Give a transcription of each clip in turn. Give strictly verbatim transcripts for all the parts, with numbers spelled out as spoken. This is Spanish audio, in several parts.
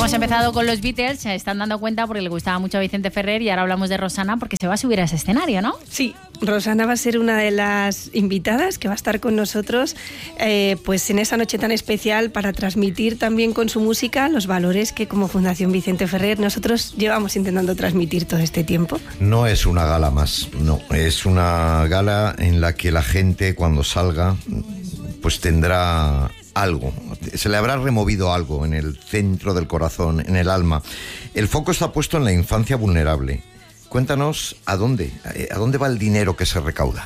Hemos empezado con los Beatles, se están dando cuenta porque le gustaba mucho a Vicente Ferrer, y ahora hablamos de Rosana porque se va a subir a ese escenario, ¿no? Sí, Rosana va a ser una de las invitadas que va a estar con nosotros eh, pues en esa noche tan especial para transmitir también con su música los valores que como Fundación Vicente Ferrer nosotros llevamos intentando transmitir todo este tiempo. No es una gala más, no, es una gala en la que la gente cuando salga pues tendrá algo, se le habrá removido algo en el centro del corazón, en el alma. El foco está puesto en la infancia vulnerable. Cuéntanos a dónde, a dónde va el dinero que se recauda.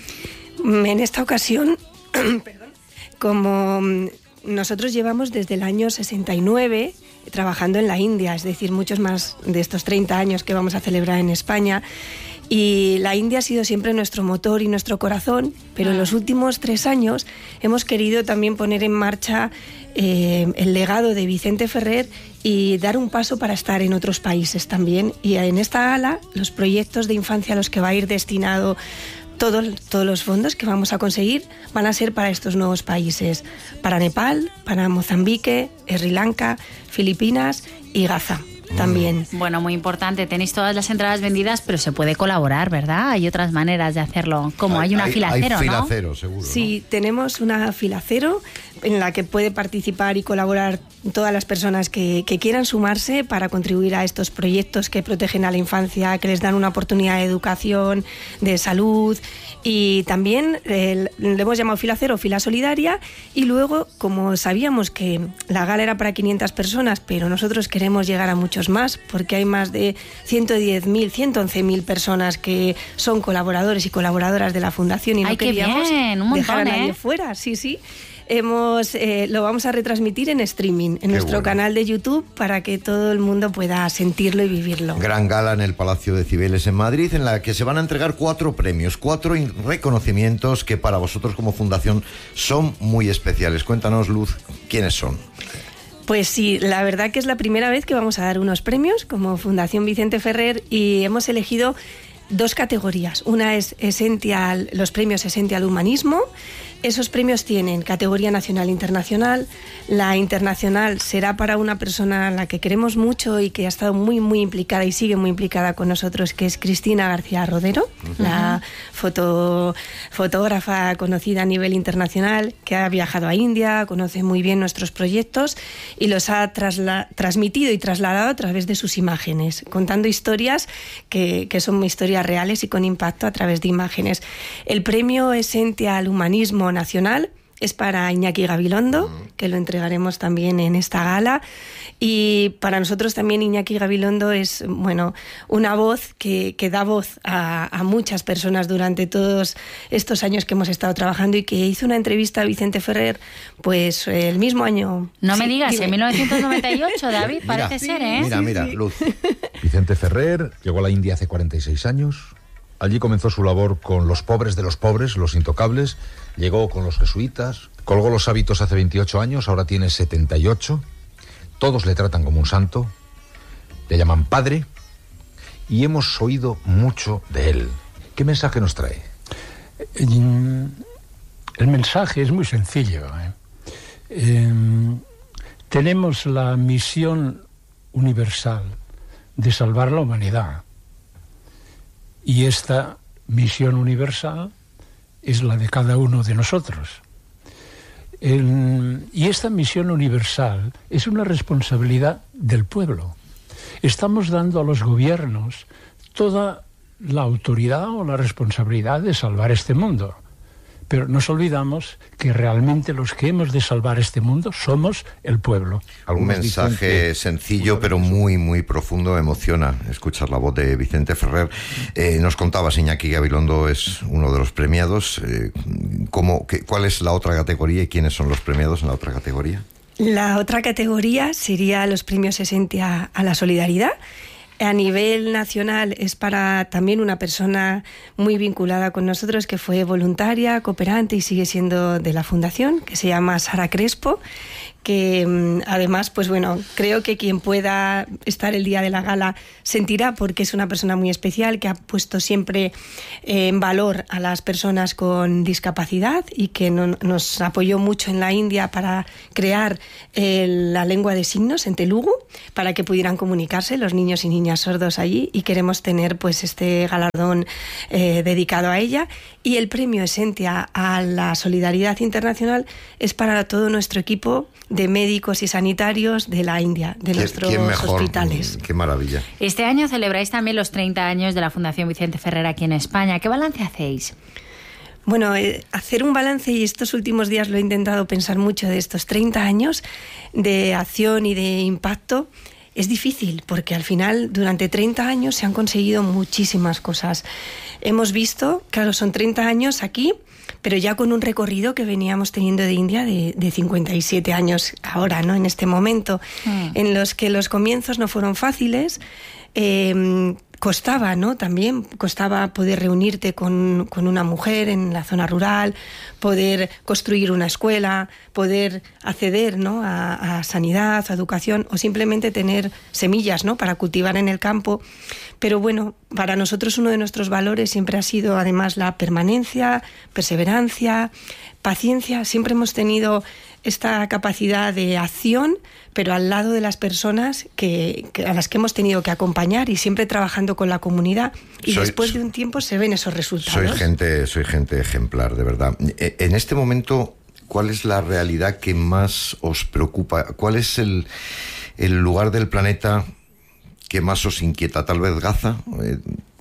En esta ocasión, perdón, como nosotros llevamos desde el año sesenta y nueve trabajando en la India, es decir, muchos más de estos treinta años que vamos a celebrar en España. Y la India ha sido siempre nuestro motor y nuestro corazón, pero en los últimos tres años hemos querido también poner en marcha eh, el legado de Vicente Ferrer y dar un paso para estar en otros países también. Y en esta gala, los proyectos de infancia a los que va a ir destinado todos, todos los fondos que vamos a conseguir van a ser para estos nuevos países, para Nepal, para Mozambique, Sri Lanka, Filipinas y Gaza. También. Bueno, muy importante. Tenéis todas las entradas vendidas, pero se puede colaborar, ¿verdad? Hay otras maneras de hacerlo. Como hay, hay una hay, fila hay cero, fila ¿no? Cero, seguro. Sí, ¿no? tenemos una fila cero en la que puede participar y colaborar todas las personas que, que quieran sumarse para contribuir a estos proyectos que protegen a la infancia, que les dan una oportunidad de educación, de salud. Y también eh, le hemos llamado fila cero, fila solidaria. Y luego, como sabíamos que la gala era para quinientas personas, pero nosotros queremos llegar a muchos más, porque hay más de ciento diez mil, ciento once mil personas que son colaboradores y colaboradoras de la Fundación y no Ay, queríamos bien, un montón, dejar a nadie ¿eh? fuera. Sí, sí. Hemos, eh, lo vamos a retransmitir en streaming, en Qué nuestro bueno. canal de YouTube, para que todo el mundo pueda sentirlo y vivirlo. Gran gala en el Palacio de Cibeles en Madrid, en la que se van a entregar cuatro premios, cuatro reconocimientos que para vosotros como fundación son muy especiales. Cuéntanos, Luz, ¿quiénes son? Pues sí, la verdad que es la primera vez que vamos a dar unos premios como Fundación Vicente Ferrer y hemos elegido dos categorías. Una es Essential, los premios Essential Humanismo. Esos premios tienen categoría nacional e internacional. La internacional será para una persona a la que queremos mucho y que ha estado muy, muy implicada y sigue muy implicada con nosotros, que es Cristina García Rodero, uh-huh. la foto, fotógrafa conocida a nivel internacional, que ha viajado a India, conoce muy bien nuestros proyectos y los ha trasla- transmitido y trasladado a través de sus imágenes, contando historias que, que son historias reales y con impacto a través de imágenes. El premio Essential Humanismo Nacional es para Iñaki Gabilondo, que lo entregaremos también en esta gala. Y para nosotros también Iñaki Gabilondo es, bueno, una voz que, que da voz a, a muchas personas durante todos estos años que hemos estado trabajando y que hizo una entrevista a Vicente Ferrer, pues el mismo año. No sí, me digas, dime. en mil novecientos noventa y ocho, David, Mira, parece ser, ¿eh? Mira, Sí, mira, sí. Luz. Vicente Ferrer llegó a la India hace cuarenta y seis años. Allí comenzó su labor con los pobres de los pobres, los intocables. Llegó con los jesuitas, colgó los hábitos hace veintiocho años, ahora tiene setenta y ocho. Todos le tratan como un santo, le llaman padre y hemos oído mucho de él. ¿Qué mensaje nos trae? El mensaje es muy sencillo. ¿eh? Eh, tenemos la misión universal de salvar la humanidad. Y esta misión universal es la de cada uno de nosotros. El, y esta misión universal es una responsabilidad del pueblo. Estamos dando a los gobiernos toda la autoridad o la responsabilidad de salvar este mundo. Pero nos olvidamos que realmente los que hemos de salvar este mundo somos el pueblo. Un mensaje sencillo pero muy, muy profundo. Emociona escuchar la voz de Vicente Ferrer. Eh, nos contabas, Iñaki Gabilondo es uno de los premiados. Eh, ¿cómo, qué, ¿Cuál es la otra categoría y quiénes son los premiados en la otra categoría? La otra categoría sería los premios Esentia a la solidaridad. A nivel nacional es para también una persona muy vinculada con nosotros, que fue voluntaria, cooperante y sigue siendo de la Fundación, que se llama Sara Crespo, que además, pues bueno, creo que quien pueda estar el día de la gala sentirá, porque es una persona muy especial que ha puesto siempre en valor a las personas con discapacidad y que no, nos apoyó mucho en la India para crear eh, la lengua de signos en Telugu para que pudieran comunicarse los niños y niñas sordos allí, y queremos tener pues este galardón eh, dedicado a ella. Y el premio Esentia a la solidaridad internacional es para todo nuestro equipo de médicos y sanitarios de la India, de nuestros ¿Quién mejor? hospitales. Qué maravilla. Este año celebráis también los treinta años de la Fundación Vicente Ferrer aquí en España. ¿Qué balance hacéis? Bueno, eh, hacer un balance, y estos últimos días lo he intentado pensar mucho, de estos treinta años de acción y de impacto, es difícil, porque al final durante treinta años se han conseguido muchísimas cosas. Hemos visto, claro, son treinta años aquí, pero ya con un recorrido que veníamos teniendo de India de, de cincuenta y siete años ahora, ¿no? En este momento, mm. en los que los comienzos no fueron fáciles. Eh, costaba, ¿no? También costaba poder reunirte con, con una mujer en la zona rural, poder construir una escuela, poder acceder, ¿no? a, a sanidad, a educación, o simplemente tener semillas, ¿no? para cultivar en el campo. Pero bueno, para nosotros uno de nuestros valores siempre ha sido además la permanencia, perseverancia, paciencia. Siempre hemos tenido esta capacidad de acción, pero al lado de las personas que, que a las que hemos tenido que acompañar, y siempre trabajando con la comunidad, y soy, después de un tiempo se ven esos resultados. Soy gente, soy gente ejemplar, de verdad. En este momento, ¿cuál es la realidad que más os preocupa? ¿Cuál es el, el lugar del planeta que más os inquieta? ¿Tal vez Gaza? Eh,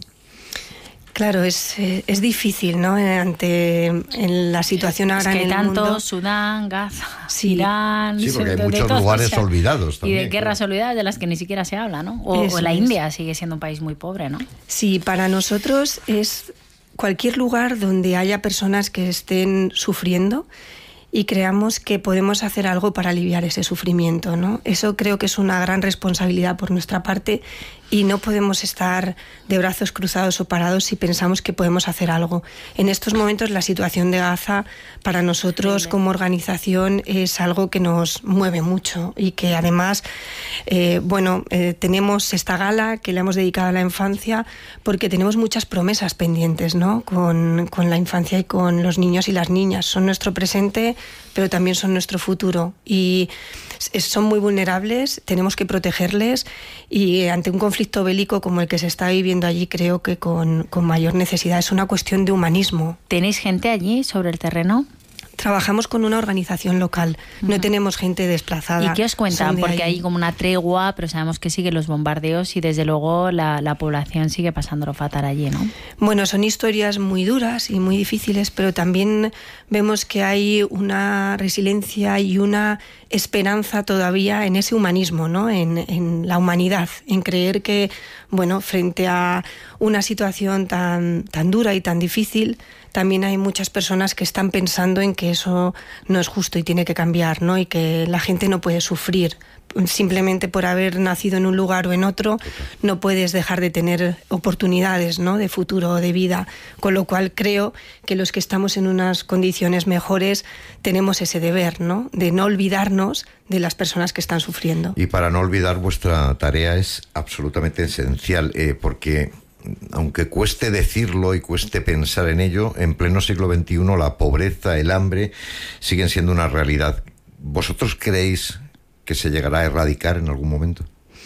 Claro, es, es difícil, ¿no? Ante en la situación ahora es que en el tanto mundo. Sudán, Gaza, sí. Irán... Sí, porque hay de, muchos de lugares o sea, olvidados también. Y de guerras claro. olvidadas de las que ni siquiera se habla, ¿no? O, o la es. India sigue siendo un país muy pobre, ¿no? Sí, para nosotros es cualquier lugar donde haya personas que estén sufriendo y creamos que podemos hacer algo para aliviar ese sufrimiento, ¿no? Eso creo que es una gran responsabilidad por nuestra parte, y no podemos estar de brazos cruzados o parados si pensamos que podemos hacer algo. En estos momentos la situación de Gaza para nosotros sí, como organización es algo que nos mueve mucho, y que además, eh, bueno, eh, tenemos esta gala que le hemos dedicado a la infancia porque tenemos muchas promesas pendientes, ¿no? Con, con la infancia y con los niños y las niñas. Son nuestro presente, pero también son nuestro futuro, y son muy vulnerables, tenemos que protegerles, y ante un conflicto bélico como el que se está viviendo allí, creo que con, con mayor necesidad. Es una cuestión de humanismo. ¿Tenéis gente allí sobre el terreno? Trabajamos con una organización local, uh-huh. no tenemos gente desplazada. ¿Y qué os cuentan? Porque hay como una tregua, pero sabemos que siguen los bombardeos y desde luego la, la población sigue pasándolo fatal allí, ¿no? Bueno, son historias muy duras y muy difíciles, pero también vemos que hay una resiliencia y una esperanza todavía en ese humanismo, ¿no? En, en la humanidad, en creer que, bueno, frente a una situación tan, tan dura y tan difícil, también hay muchas personas que están pensando en que eso no es justo y tiene que cambiar, ¿no? Y que la gente no puede sufrir simplemente por haber nacido en un lugar o en otro. No puedes dejar de tener oportunidades, ¿no? De futuro o de vida, con lo cual creo que los que estamos en unas condiciones mejores tenemos ese deber, ¿no? De no olvidarnos de las personas que están sufriendo. Y para no olvidar, vuestra tarea es absolutamente esencial, eh, porque aunque cueste decirlo y cueste pensar en ello, en pleno siglo veintiuno la pobreza, el hambre siguen siendo una realidad. ¿Vosotros creéis que se llegará a erradicar en algún momento?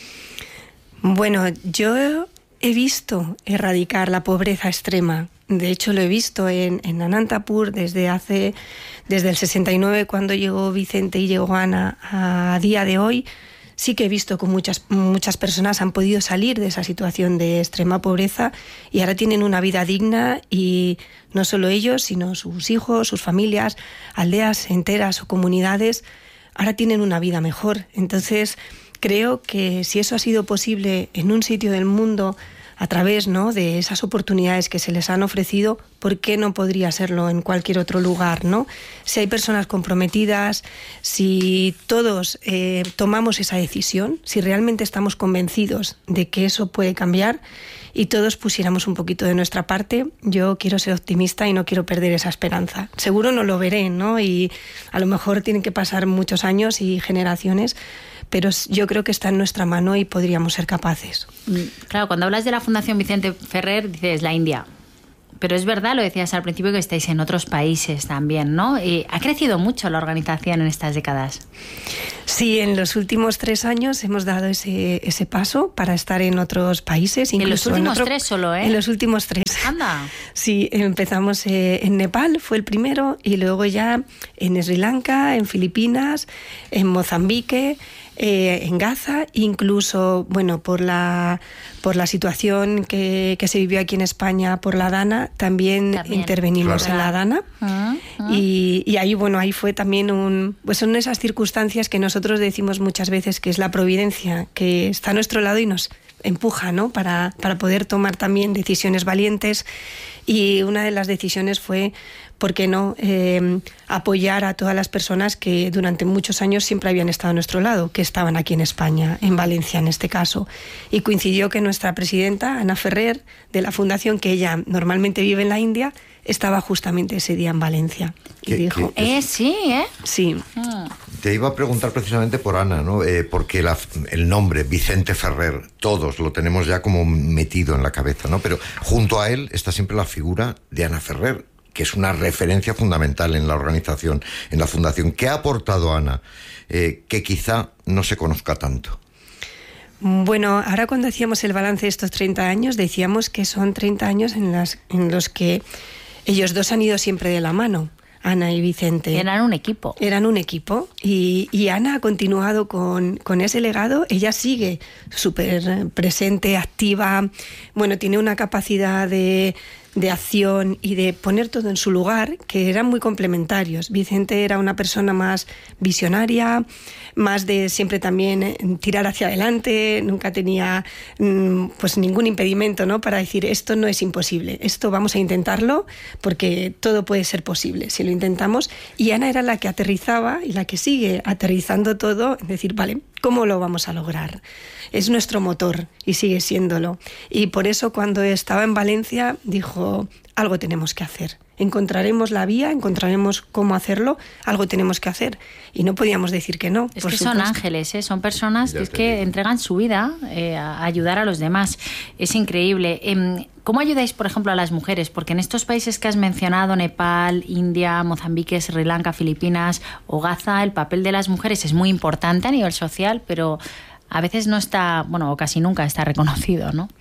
Bueno, yo he visto erradicar la pobreza extrema. De hecho, lo he visto en, en Anantapur desde hace, desde el sesenta y nueve, cuando llegó Vicente y llegó Ana, a día de hoy. Sí que he visto que muchas, muchas personas han podido salir de esa situación de extrema pobreza y ahora tienen una vida digna, y no solo ellos, sino sus hijos, sus familias, aldeas enteras o comunidades, ahora tienen una vida mejor. Entonces, creo que si eso ha sido posible en un sitio del mundo a través, ¿no?, de esas oportunidades que se les han ofrecido, ¿por qué no podría serlo en cualquier otro lugar, ¿no? Si hay personas comprometidas, si todos eh, tomamos esa decisión, si realmente estamos convencidos de que eso puede cambiar, y todos pusiéramos un poquito de nuestra parte. Yo quiero ser optimista y no quiero perder esa esperanza. Seguro no lo veré, ¿no? Y a lo mejor tienen que pasar muchos años y generaciones, pero yo creo que está en nuestra mano y podríamos ser capaces. Claro, cuando hablas de la Fundación Vicente Ferrer, dices la India. Pero es verdad, lo decías al principio, que estáis en otros países también, ¿no? Y ha crecido mucho la organización en estas décadas. Sí, en los últimos tres años hemos dado ese, ese paso para estar en otros países. En los últimos en otro, tres solo, ¿eh? En los últimos tres. Anda. Sí, empezamos eh, en Nepal, fue el primero, y luego ya en Sri Lanka, en Filipinas, en Mozambique, eh, en Gaza, incluso, bueno, por la por la situación que, que se vivió aquí en España por la Dana, también, también. intervenimos claro. en la Dana. Uh-huh. y, y ahí, bueno, ahí fue también un... Pues son esas circunstancias que nosotros decimos muchas veces que es la providencia, que está a nuestro lado y nos empuja, ¿no? Para, para poder tomar también decisiones valientes. Y una de las decisiones fue, ¿por qué no?, eh, apoyar a todas las personas que durante muchos años siempre habían estado a nuestro lado, que estaban aquí en España, en Valencia en este caso. Y coincidió que nuestra presidenta, Ana Ferrer, de la fundación, que ella normalmente vive en la India, estaba justamente ese día en Valencia. Y dijo... ¿Qué? Eh, sí, ¿eh? Sí. Ah. Te iba a preguntar precisamente por Ana, ¿no? Eh, porque la, el nombre Vicente Ferrer, todos lo tenemos ya como metido en la cabeza, ¿no? Pero junto a él está siempre la figura de Ana Ferrer, que es una referencia fundamental en la organización, en la fundación. ¿Qué ha aportado Ana eh, que quizá no se conozca tanto? Bueno, ahora cuando hacíamos el balance de estos treinta años, decíamos que son treinta años en, las, en los que ellos dos han ido siempre de la mano, Ana y Vicente. Eran un equipo. Eran un equipo y, y Ana ha continuado con, con ese legado. Ella sigue súper presente, activa, bueno, tiene una capacidad de... de acción y de poner todo en su lugar, que eran muy complementarios. Vicente era una persona más visionaria, más de siempre también tirar hacia adelante, nunca tenía pues ningún impedimento, ¿no?, para decir esto no es imposible, esto vamos a intentarlo porque todo puede ser posible si lo intentamos. Y Ana era la que aterrizaba y la que sigue aterrizando todo, es decir, vale, ¿cómo lo vamos a lograr? Es nuestro motor y sigue siéndolo. Y por eso cuando estaba en Valencia dijo, algo tenemos que hacer. Encontraremos la vía, encontraremos cómo hacerlo, algo tenemos que hacer. Y no podíamos decir que no. Es que supuesto. Son ángeles, ¿eh? Son personas que, es que entregan su vida eh, a ayudar a los demás. Es increíble. Eh, ¿Cómo ayudáis, por ejemplo, a las mujeres? Porque en estos países que has mencionado, Nepal, India, Mozambique, Sri Lanka, Filipinas o Gaza, el papel de las mujeres es muy importante a nivel social, pero a veces no está, bueno, o casi nunca está reconocido, ¿no?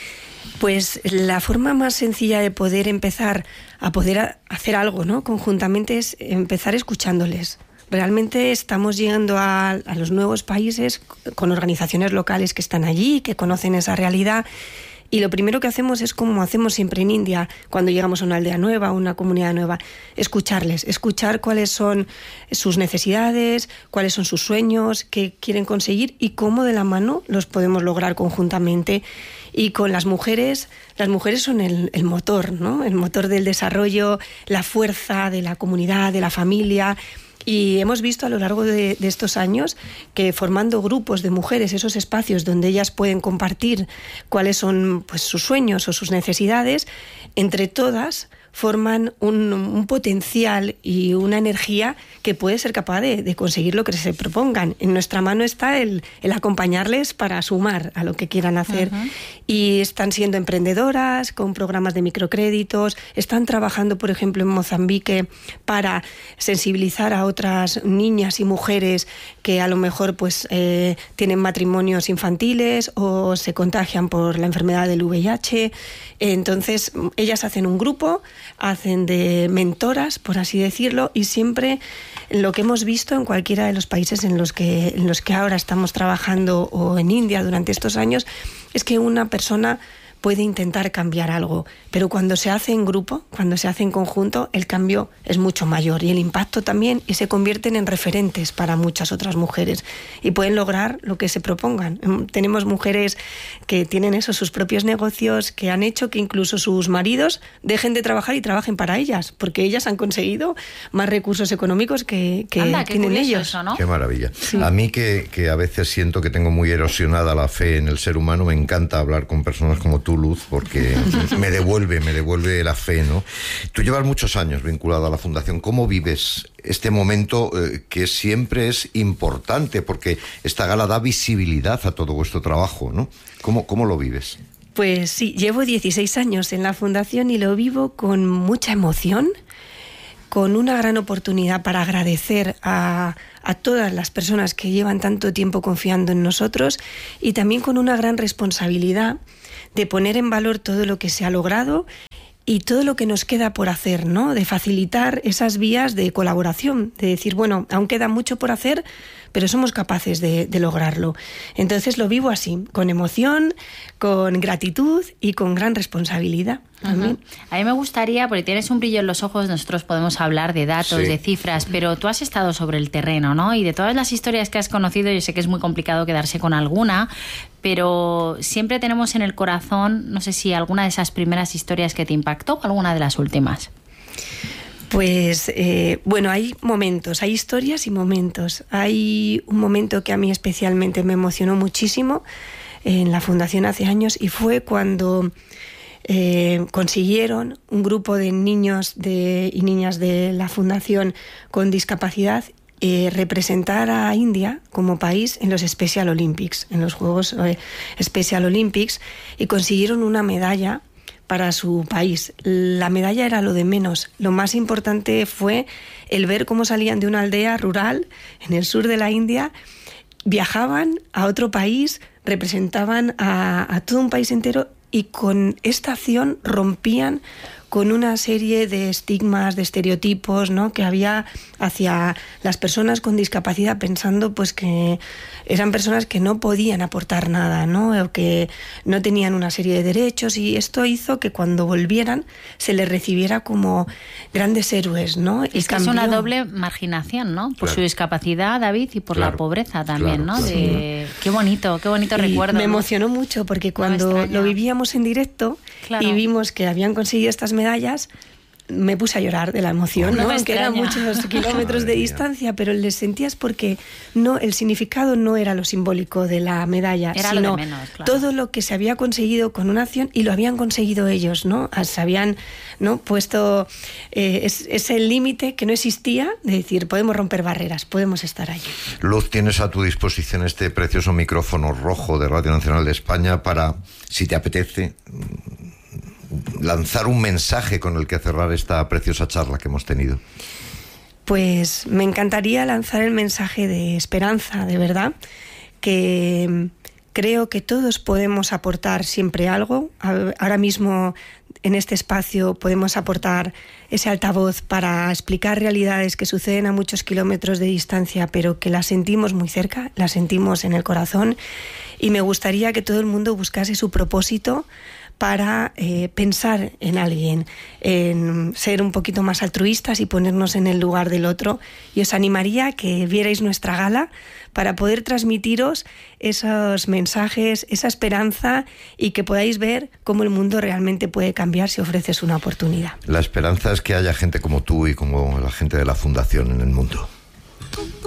Pues la forma más sencilla de poder empezar a poder hacer algo, ¿no?, conjuntamente, es empezar escuchándoles. Realmente estamos llegando a, a los nuevos países con organizaciones locales que están allí, que conocen esa realidad. Y lo primero que hacemos es como hacemos siempre en India, cuando llegamos a una aldea nueva, a una comunidad nueva, escucharles, escuchar cuáles son sus necesidades, cuáles son sus sueños, qué quieren conseguir y cómo de la mano los podemos lograr conjuntamente. Y con las mujeres, las mujeres son el, el motor, ¿no?, el motor del desarrollo, la fuerza de la comunidad, de la familia. Y hemos visto a lo largo de, de estos años que formando grupos de mujeres, esos espacios donde ellas pueden compartir cuáles son pues sus sueños o sus necesidades, entre todas forman un, un potencial y una energía que puede ser capaz de, de conseguir lo que se propongan. En nuestra mano está el, el acompañarles para sumar a lo que quieran hacer. Uh-huh. Y están siendo emprendedoras con programas de microcréditos, están trabajando, por ejemplo, en Mozambique para sensibilizar a otras niñas y mujeres que a lo mejor pues eh, tienen matrimonios infantiles o se contagian por la enfermedad del V I H. Entonces, ellas hacen un grupo, hacen de mentoras, por así decirlo, y siempre lo que hemos visto en cualquiera de los países en los que, en los que ahora estamos trabajando o en India durante estos años es que una persona puede intentar cambiar algo, pero cuando se hace en grupo, cuando se hace en conjunto, el cambio es mucho mayor y el impacto también, y se convierten en referentes para muchas otras mujeres y pueden lograr lo que se propongan. Tenemos mujeres que tienen eso, sus propios negocios, que han hecho que incluso sus maridos dejen de trabajar y trabajen para ellas, porque ellas han conseguido más recursos económicos que, que Anda, qué tienen ellos. Eso, ¿no? Qué maravilla. Sí. A mí que, que a veces siento que tengo muy erosionada la fe en el ser humano, me encanta hablar con personas como tú tú, Luz, porque me devuelve, me devuelve la fe, ¿no? Tú llevas muchos años vinculado a la Fundación. ¿Cómo vives este momento eh, que siempre es importante? Porque esta gala da visibilidad a todo vuestro trabajo, ¿no? ¿Cómo, cómo lo vives? Pues sí, llevo dieciséis años en la Fundación y lo vivo con mucha emoción, con una gran oportunidad para agradecer a, a todas las personas que llevan tanto tiempo confiando en nosotros y también con una gran responsabilidad de poner en valor todo lo que se ha logrado y todo lo que nos queda por hacer, ¿no? De facilitar esas vías de colaboración, de decir, bueno, aún queda mucho por hacer, pero somos capaces de, de lograrlo. Entonces lo vivo así, con emoción, con gratitud y con gran responsabilidad. A mí. a mí me gustaría, porque tienes un brillo en los ojos, nosotros podemos hablar de datos, sí. de cifras, pero tú has estado sobre el terreno, ¿no? Y de todas las historias que has conocido, yo sé que es muy complicado quedarse con alguna, pero siempre tenemos en el corazón, no sé si alguna de esas primeras historias que te impactó o alguna de las últimas. Pues, eh, bueno, hay momentos, hay historias y momentos. Hay un momento que a mí especialmente me emocionó muchísimo en la Fundación hace años y fue cuando eh, consiguieron un grupo de niños de, y niñas de la Fundación con discapacidad eh, representar a India como país en los Special Olympics, en los Juegos eh, Special Olympics, y consiguieron una medalla para su país. La medalla era lo de menos. Lo más importante fue el ver cómo salían de una aldea rural en el sur de la India, viajaban a otro país, representaban a, a todo un país entero y con esta acción rompían con una serie de estigmas, de estereotipos, ¿no?, que había hacia las personas con discapacidad, pensando pues que eran personas que no podían aportar nada, ¿no?, o que no tenían una serie de derechos, y esto hizo que cuando volvieran se les recibiera como grandes héroes, ¿no? Es que es una doble marginación, ¿no? Por claro. su discapacidad, David, y por claro. la pobreza también, claro, ¿no? Claro. De... Qué bonito, qué bonito y recuerdo. Me ¿no? emocionó mucho porque cuando lo vivíamos en directo claro. y vimos que habían conseguido estas medallas, me puse a llorar de la emoción, no, ¿no? no Aunque eran muchos kilómetros de distancia, pero les sentías porque no, el significado no era lo simbólico de la medalla, era sino lo de menos, claro. todo lo que se había conseguido con una acción, y lo habían conseguido ellos, ¿no? Se habían, ¿no?, puesto eh, es, ese límite que no existía, de decir, podemos romper barreras, podemos estar allí. Luz, tienes a tu disposición este precioso micrófono rojo de Radio Nacional de España para, si te apetece, lanzar un mensaje con el que cerrar esta preciosa charla que hemos tenido. Pues me encantaría lanzar el mensaje de esperanza, de verdad, que creo que todos podemos aportar siempre algo. Ahora mismo en este espacio podemos aportar ese altavoz para explicar realidades que suceden a muchos kilómetros de distancia, pero que las sentimos muy cerca, las sentimos en el corazón, y me gustaría que todo el mundo buscase su propósito para eh, pensar en alguien, en ser un poquito más altruistas y ponernos en el lugar del otro. Y os animaría a que vierais nuestra gala para poder transmitiros esos mensajes, esa esperanza, y que podáis ver cómo el mundo realmente puede cambiar si ofreces una oportunidad. La esperanza es que haya gente como tú y como la gente de la Fundación en el mundo.